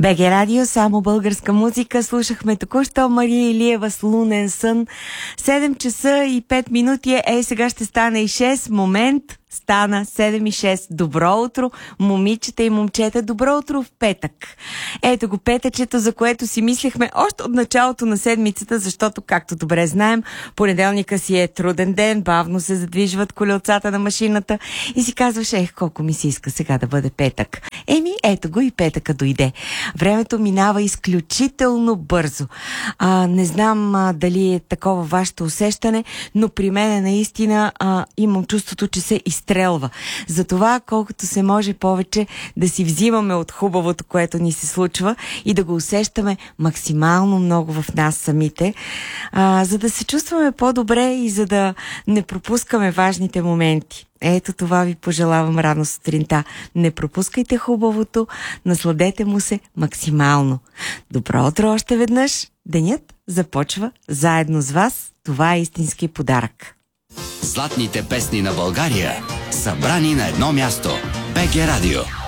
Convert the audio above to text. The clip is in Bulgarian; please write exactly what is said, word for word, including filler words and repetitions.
БГ Радио, само българска музика. Слушахме току-що Мария Илиева с Лунен сън. седем часа и пет минути. Ей, сега ще стане и шест. Момент. Стана седем и шест. Добро утро, момичета и момчета. Добро утро в петък. Ето го петъчето, за което си мислехме още от началото на седмицата, защото, както добре знаем, понеделника си е труден ден, бавно се задвижват колелцата на машината и си казваш, ех, колко ми се иска сега да бъде петък. Еми, ето го и петъка дойде. Времето минава изключително бързо. А, не знам а, дали е такова вашето усещане, но при мен наистина а, имам чувството, че се изстрелва. Затова, колкото се може повече да си взимаме от хубавото, което ни се случва и да го усещаме максимално много в нас самите, а, за да се чувстваме по-добре и за да не пропускаме важните моменти. Ето това ви пожелавам рано сутринта. Не пропускайте хубавото, насладете му се максимално. Добро утро още веднъж. Денят започва заедно с вас. Това е истински подарък. Златните песни на България, събрани на едно място. БГ Радио.